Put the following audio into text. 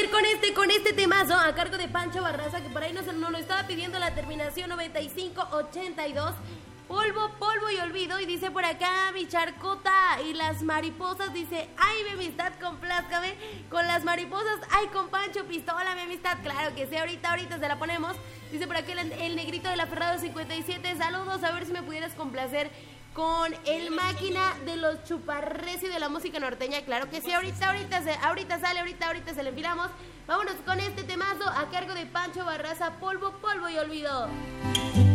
ir con este temazo a cargo de Pancho Barraza, que por ahí nos lo estaba pidiendo la terminación 9582. Polvo, polvo y olvido. Y dice por acá mi charcota y las mariposas. Dice, ay, mi amistad, complázcame con las mariposas. Ay, con Pancho Pistola, mi amistad. Claro que sí, ahorita se la ponemos. Dice por aquí el negrito de la Ferrado 57. Saludos, a ver si me pudieras complacer con el máquina de los chuparres y de la música norteña. Claro que sí, ahorita sale, ahorita se le enfilamos. Vámonos con este temazo a cargo de Pancho Barraza, polvo, polvo y olvido.